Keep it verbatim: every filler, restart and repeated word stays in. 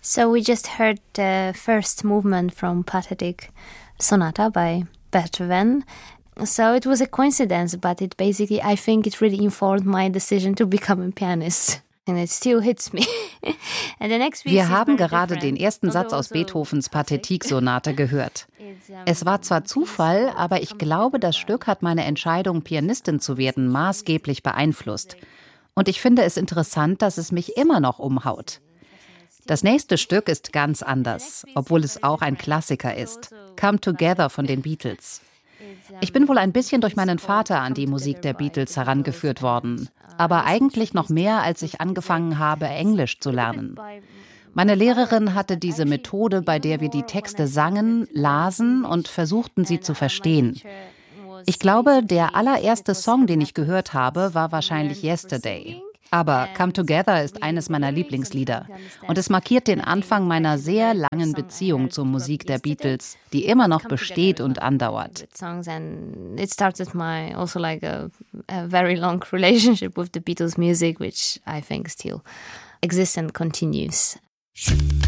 So we just heard the first movement from Pathetic Sonata by Beethoven. So it was a coincidence, but it basically, I think it really informed my decision to become a pianist. And it still hits me. And the next piece Wir haben is very gerade different. den ersten Satz aus Beethovens Pathetique-Sonate gehört. Es war zwar Zufall, aber ich glaube, das Stück hat meine Entscheidung, Pianistin zu werden, maßgeblich beeinflusst. Und ich finde es interessant, dass es mich immer noch umhaut. Das nächste Stück ist ganz anders, obwohl es auch ein Klassiker ist. Come Together von den Beatles. Ich bin wohl ein bisschen durch meinen Vater an die Musik der Beatles herangeführt worden. Aber eigentlich noch mehr, als ich angefangen habe, Englisch zu lernen. Meine Lehrerin hatte diese Methode, bei der wir die Texte sangen, lasen und versuchten, sie zu verstehen. Ich glaube, der allererste Song, den ich gehört habe, war wahrscheinlich Yesterday. Aber Come Together ist eines meiner Lieblingslieder. Und es markiert den Anfang meiner sehr langen Beziehung zur Musik der Beatles, die immer noch besteht und andauert. It started my also like a, a very long relationship with the Beatles music, which I think still exists and continues.